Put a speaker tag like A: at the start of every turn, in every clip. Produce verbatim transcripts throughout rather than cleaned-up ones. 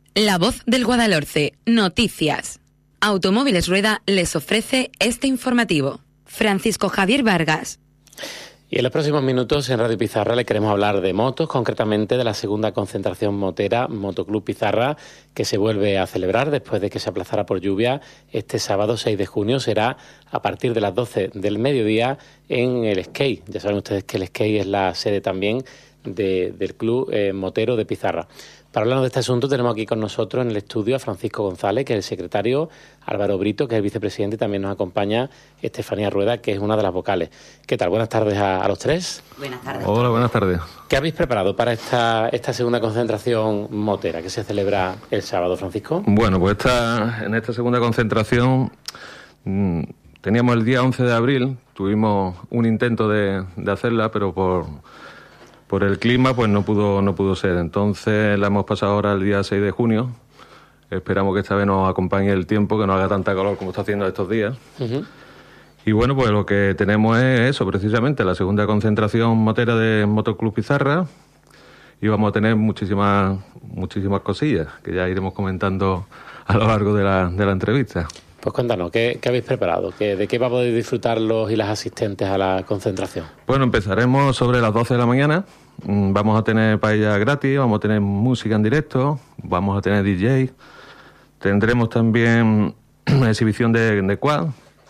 A: La Voz del Guadalhorce, noticias. Automóviles Rueda les ofrece este informativo. Francisco Javier Vargas.
B: Y en los próximos minutos en Radio Pizarra le queremos hablar de motos, concretamente de la segunda concentración motera Motoclub Pizarra, que se vuelve a celebrar después de que se aplazara por lluvia. Este sábado seis de junio será a partir de las doce del mediodía en el Skate. Ya saben ustedes que el Skate es la sede también de, del club eh, motero de Pizarra. Para hablarnos de este asunto tenemos aquí con nosotros en el estudio a Francisco González, que es el secretario, Álvaro Brito, que es el vicepresidente, y también nos acompaña Estefanía Rueda, que es una de las vocales. ¿Qué tal? Buenas tardes a, a los tres.
C: Buenas tardes.
D: Hola, buenas tardes.
B: ¿Qué habéis preparado para esta, esta segunda concentración motera que se celebra el sábado, Francisco?
D: Bueno, pues esta, en esta segunda concentración mmm, teníamos el día once de abril, tuvimos un intento de, de hacerla, pero por... Por el clima, pues no pudo no pudo ser. Entonces la hemos pasado ahora el día seis de junio. Esperamos que esta vez nos acompañe el tiempo, que no haga tanta calor como está haciendo estos días. Uh-huh. Y bueno, pues lo que tenemos es eso, precisamente, la segunda concentración motera de Motoclub Pizarra. Y vamos a tener muchísimas muchísimas cosillas, que ya iremos comentando a lo largo de la, de la entrevista.
B: Pues cuéntanos, ¿qué, qué habéis preparado? ¿Qué, ¿De qué va a poder disfrutar los y las asistentes a la concentración?
D: Bueno, empezaremos sobre las doce de la mañana. Vamos a tener paella gratis, vamos a tener música en directo, vamos a tener D J. Tendremos también exhibición de, de quad,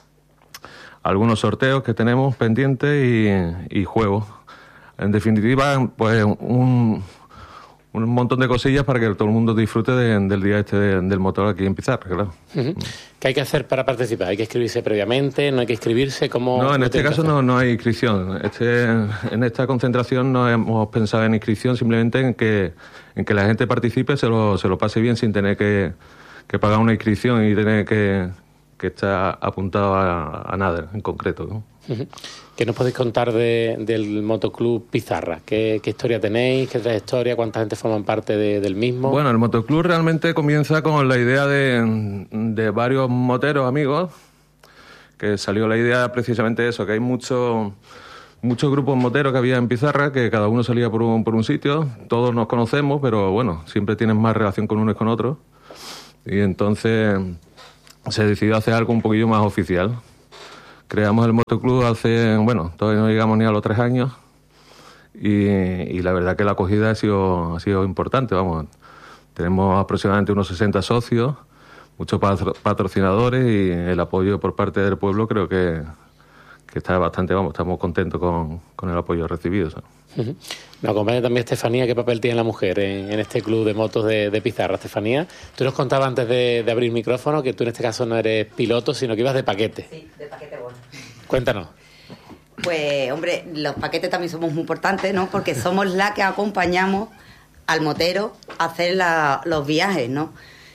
D: algunos sorteos que tenemos pendientes y, y juegos. En definitiva, pues un... un montón de cosillas para que todo el mundo disfrute de, del día este de, del motor aquí en Pizarra, claro.
B: Uh-huh. ¿Qué hay que hacer para participar? ¿Hay que inscribirse previamente? ¿No hay que inscribirse? ¿Cómo
D: no, en este caso no, no hay inscripción. Este, en esta concentración no hemos pensado en inscripción, simplemente en que, en que la gente participe, se lo, se lo pase bien sin tener que, que pagar una inscripción y tener que, que estar apuntado a, a nada en concreto, ¿no?
B: Uh-huh. ¿Qué nos podéis contar de, del Motoclub Pizarra? ¿Qué, ¿Qué historia tenéis? ¿Qué trayectoria? ¿Cuánta gente forman parte de, del mismo?
D: Bueno, el Motoclub realmente comienza con la idea de, de varios moteros amigos, que salió la idea precisamente de eso, que hay muchos muchos grupos moteros que había en Pizarra, que cada uno salía por un, por un sitio, todos nos conocemos, pero bueno, siempre tienen más relación con unos con otros, y entonces se decidió hacer algo un poquillo más oficial. Creamos el Motoclub hace, bueno, todavía no llegamos ni a los tres años y, y la verdad que la acogida ha sido, ha sido importante, vamos. Tenemos aproximadamente unos sesenta socios, muchos patrocinadores y el apoyo por parte del pueblo creo que, que está bastante, vamos, estamos contentos con, con el apoyo recibido, ¿sabes?
B: Uh-huh. Nos acompaña también Estefanía. ¿Qué papel tiene la mujer en, en este club de motos de, de Pizarra? Estefanía, tú nos contabas antes de, de abrir micrófono que tú en este caso no eres piloto, sino que ibas de paquete.
C: Sí, de paquete bueno.
B: Cuéntanos.
C: Pues, hombre, los paquetes también somos muy importantes, ¿no? Porque somos la que acompañamos al motero a hacer la, los viajes, ¿no?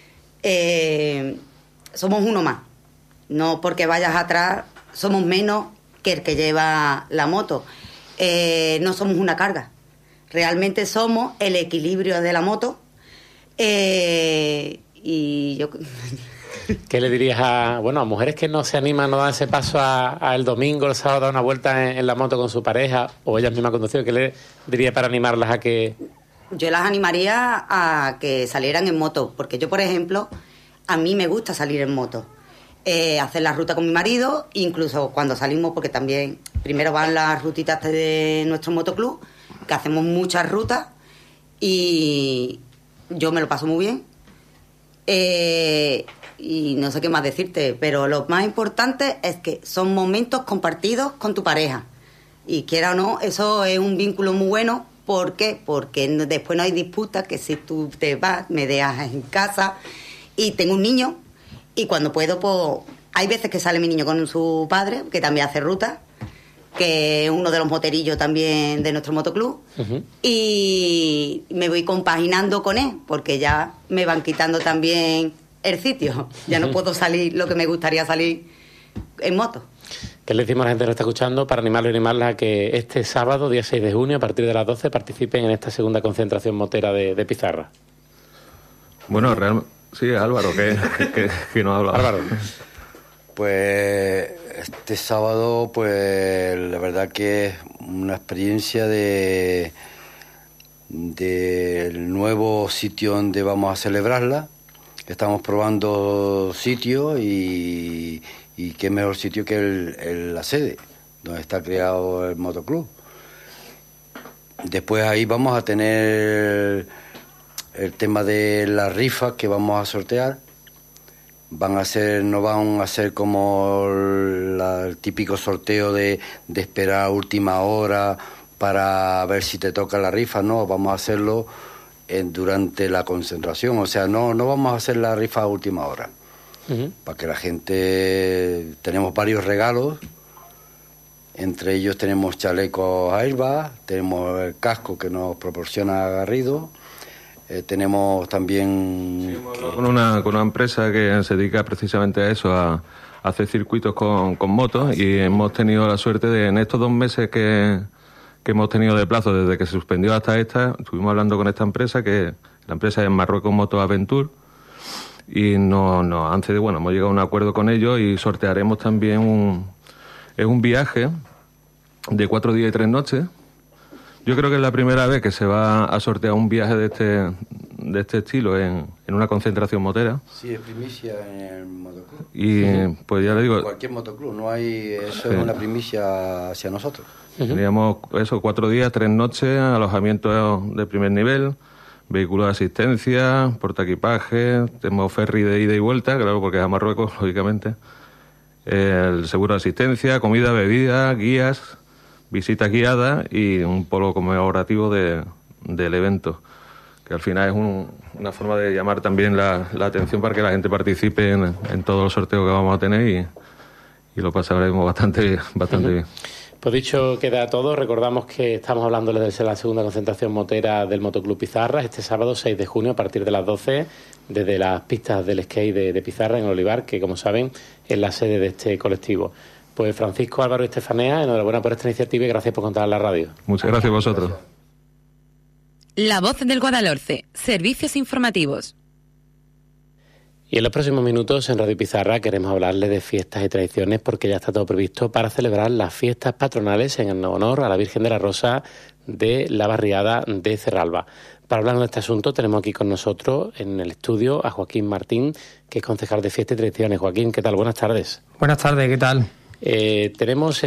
C: Eh, somos uno más. No porque vayas atrás, somos menos que el que lleva la moto. Eh, no somos una carga, realmente somos el equilibrio de la moto. Eh, y yo
B: ¿Qué le dirías a bueno a mujeres que no se animan, no dan ese paso a, a el domingo, el sábado, a dar una vuelta en, en la moto con su pareja o ellas mismas conduciendo? ¿Qué le diría para animarlas a que...?
C: Yo las animaría a que salieran en moto, porque yo, por ejemplo, a mí me gusta salir en moto. Eh, hacer la ruta con mi marido, incluso cuando salimos, porque también primero van las rutitas de nuestro motoclub, que hacemos muchas rutas y yo me lo paso muy bien. Eh, y no sé qué más decirte, pero lo más importante es que son momentos compartidos con tu pareja. Y quiera o no, eso es un vínculo muy bueno. ¿Por qué? Porque después no hay disputas, que si tú te vas, me dejas en casa y tengo un niño. Y cuando puedo, pues hay veces que sale mi niño con su padre, que también hace ruta, que es uno de los moterillos también de nuestro motoclub. Uh-huh. Y me voy compaginando con él, porque ya me van quitando también el sitio. Ya no puedo salir lo que me gustaría salir en moto.
B: ¿Qué le decimos a la gente que nos está escuchando para animarlo y animarla a que este sábado, día seis de junio, a partir de las doce, participen en esta segunda concentración motera de, de Pizarra?
D: Bueno, realmente... Sí, Álvaro, que, que, que nos habla.
B: Álvaro.
E: Pues este sábado, pues la verdad que es una experiencia de, del nuevo sitio donde vamos a celebrarla. Estamos probando sitios y, y qué mejor sitio que el, el, la sede, donde está creado el motoclub. Después ahí vamos a tener el tema de las rifas que vamos a sortear. Van a ser, no van a ser como la, el típico sorteo de, de esperar a última hora para ver si te toca la rifa. No, vamos a hacerlo en, durante la concentración. O sea, no, no vamos a hacer la rifa a última hora. Uh-huh. Para que la gente... Tenemos varios regalos. Entre ellos tenemos chalecos airbag, tenemos el casco que nos proporciona Garrido. Eh, tenemos también...
D: Sí, con, una, con una empresa que se dedica precisamente a eso, a, a hacer circuitos con, con motos, y hemos tenido la suerte de, en estos dos meses que, que hemos tenido de plazo, desde que se suspendió hasta esta, estuvimos hablando con esta empresa, que la empresa es Marruecos Moto Aventure, y nos no, han cedido, bueno, hemos llegado a un acuerdo con ellos y sortearemos también un, es un viaje de cuatro días y tres noches. Yo creo que es la primera vez que se va a sortear un viaje de este de este estilo en, en una concentración motera.
E: Sí, es primicia en el motoclub.
D: Y sí, pues ya le digo...
E: Cualquier motoclub, no hay... Eso
D: sí.
E: Es una primicia hacia nosotros.
D: Uh-huh. Teníamos eso, cuatro días, tres noches, alojamiento de primer nivel, vehículo de asistencia, portaequipaje, tenemos ferry de ida y vuelta, claro, porque es a Marruecos, lógicamente. El seguro de asistencia, comida, bebida, guías, visitas guiadas y un polo conmemorativo de, del evento, que al final es un, una forma de llamar también la, la atención para que la gente participe en, en todos los sorteos que vamos a tener y, y lo pasaremos bastante, bastante uh-huh. bien.
B: Pues dicho queda todo, recordamos que estamos hablando desde la segunda concentración motera del Motoclub Pizarra, este sábado seis de junio a partir de las doce, desde las pistas del skate de, de Pizarra en Olivar, que como saben es la sede de este colectivo. Pues Francisco, Álvaro y Estefanía, enhorabuena por esta iniciativa y gracias por contar en la radio.
D: Muchas gracias a vosotros.
A: La Voz del Guadalhorce, servicios informativos.
B: Y en los próximos minutos en Radio Pizarra queremos hablarles de fiestas y tradiciones, porque ya está todo previsto para celebrar las fiestas patronales en honor a la Virgen de la Rosa de la barriada de Cerralba. Para hablar de este asunto tenemos aquí con nosotros en el estudio a Joaquín Martín, que es concejal de Fiestas y Tradiciones. Joaquín, ¿qué tal? Buenas tardes.
F: Buenas tardes, ¿qué tal?
B: Eh, tenemos